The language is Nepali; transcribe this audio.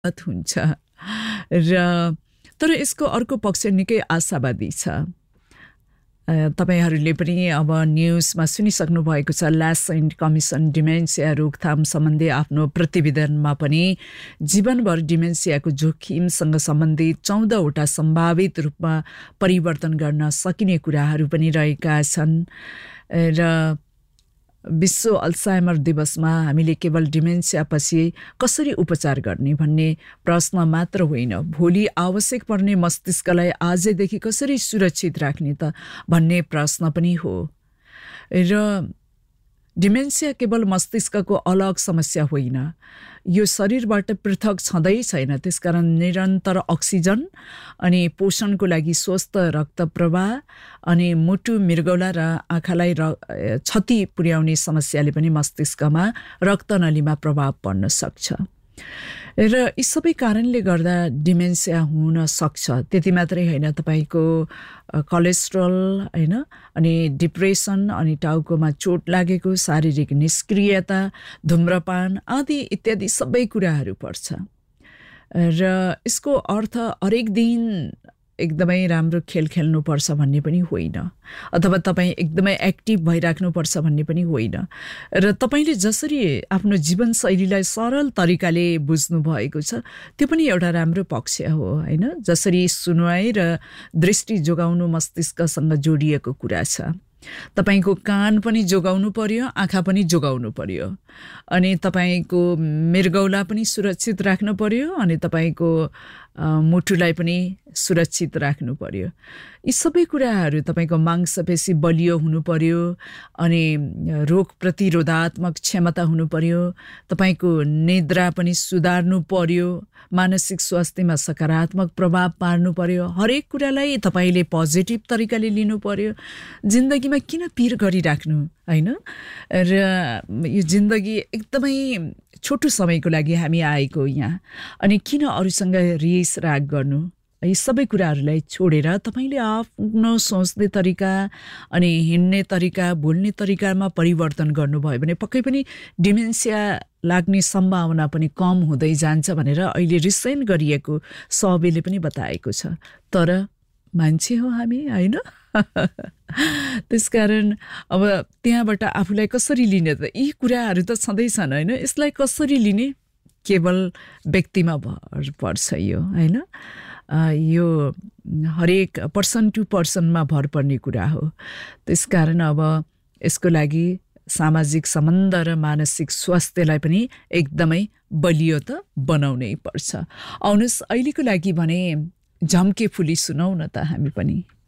हुन्छ र तर यसको अर्को पक्ष निकै आशावादी छ। तपाईहरूले पनि अब न्युजमा सुनिसक्नु भएको छ, ल्यासेन्ट कमिसन डिमेन्सिया रोकथाम सम्बन्धी आफ्नो प्रतिवेदनमा पनि जीवनभर डिमेन्सियाको जोखिमसँग सम्बन्धित 14वटा सम्भावित रूपमा परिवर्तन गर्न सकिने कुराहरू पनि रहेका छन्। र विश्व अल्जाइमर दिवसमा हामीले केवल डिमेन्सियापछि कसरी उपचार गर्ने भन्ने प्रश्न मात्र होइन, भोलि आवश्यक पर्ने मस्तिष्कलाई आजैदेखि कसरी सुरक्षित राख्ने त भन्ने प्रश्न पनि हो। र डिमेन्सिया केवल मस्तिष्कको अलग समस्या होइन, यो शरीरबाट पृथक छँदै छैन। त्यसकारण निरन्तर अक्सिजन अनि पोषणको लागि स्वस्थ रक्त प्रवाह अनि मुटु, मृगौला र आँखालाई क्षति पुर्याउने समस्याले पनि मस्तिष्कमा रक्तनलीमा प्रभाव पर्न सक्छ। र यी सबै कारणले गर्दा डिमेन्सिया हुन सक्छ। त्यति मात्रै होइन, तपाईँको कोलेस्ट्रोल होइन, अनि डिप्रेसन, अनि टाउकोमा चोट लागेको, शारीरिक निष्क्रियता, धूम्रपान आदि इत्यादि सबै कुराहरू पर्छ। र यसको अर्थ हरेक दिन एकदमै राम्रो खेल खेल्नुपर्छ भन्ने पनि होइन, अथवा तपाईँ एकदमै एक्टिभ भइराख्नुपर्छ भन्ने पनि होइन। र तपाईँले जसरी आफ्नो जीवनशैलीलाई सरल तरिकाले बुझ्नु भएको छ त्यो पनि एउटा राम्रो पक्ष हो होइन। जसरी सुनुवाई र दृष्टि जोगाउनु मस्तिष्कसँग जोडिएको कुरा छ। तपाईको कान पनि जोगाउनु पर्यो, आँखा पनि जोगाउनु पर्यो, अनि तपाईको मृगौला पनि सुरक्षित राख्नु पर्यो, अनि तपाईको मुटुलाई पनि सुरक्षित राख्नु पर्यो। यी सबै कुराहरू तपाईको मांसपेशी बलियो हुनु पर्यो, अनि रोग प्रतिरोधात्मक क्षमता हुनु पर्यो, तपाईको निद्रा पनि सुधार्नु पर्यो, मानसिक स्वास्थ्यमा सकारात्मक प्रभाव पार्नु पर्यो। हरेक कुरालाई तपाईले पोजिटिभ तरिकाले लिनु पर्यो। जिन्दगीमा किन पीर गरिराख्नु हैन? र यो जिन्दगी एकदमै छोटो समयको लागि हामी आएको यहाँ, अनि किन अरूसँग रिस राग गर्नु? यी सबै कुराहरूलाई छोडेर तपाईले आफ्नो सोच्ने तरिका अनि हिँड्ने तरिका, बोल्ने तरिकामा परिवर्तन गर्नुभयो भने पक्कै पनि डिमेन्सिया लाग्ने सम्भावना पनि कम हुँदै जान्छ भनेर अहिले रिसेन्ट गरिएको सर्वेले पनि बताएको छ। तर मान्छे हो हामी हैन? त्यसकारण अब त्यहाँबाट आफूलाई कसरी लिने त? यी कुराहरू त छँदैछन् हैन? यसलाई कसरी लिने केवल व्यक्तिमा भर पर्छ यो हैन? यो हरेक पर्सन टु पर्सनमा भर पर्ने कुरा हो। त्यसकारण अब यसको लागि सामाजिक सम्बन्ध र मानसिक स्वास्थ्यलाई पनि एकदमै बलियो त बनाउनै पर्छ। आउनुस् अहिलेको लागि भने झम्के फुली सुनाउ न त हामी पनि।